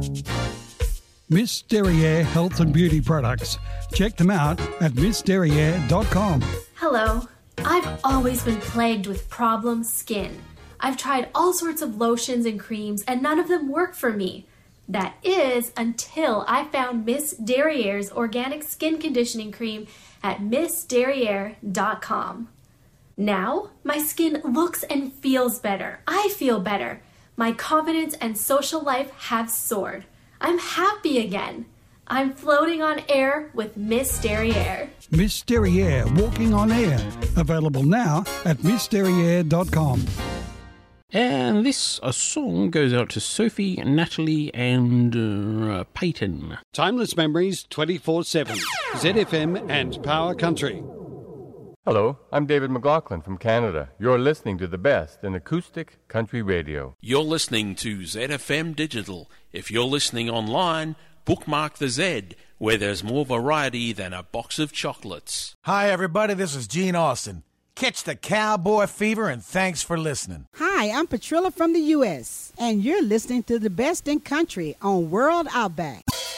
Miss Derriere Health and Beauty Products. Check them out at missderriere.com. Hello. I've always been plagued with problem skin. I've tried all sorts of lotions and creams and none of them work for me. That is until I found Miss Derriere's organic skin conditioning cream at missderriere.com. Now, my skin looks and feels better. I feel better. My confidence and social life have soared. I'm happy again. I'm floating on air with Miss Derriere. Miss Derriere Walking on Air. Available now at missderriere.com. And this song goes out to Sophie, Natalie and Peyton. Timeless Memories 24/7. ZFM and Power Country. Hello, I'm David McLaughlin from Canada. You're listening to the best in acoustic country radio. You're listening to ZFM Digital. If you're listening online, bookmark the Z, where there's more variety than a box of chocolates. Hi, everybody. This is Gene Austin. Catch the cowboy fever, and thanks for listening. Hi, I'm Patrilla from the U.S., and you're listening to the best in country on World Outback.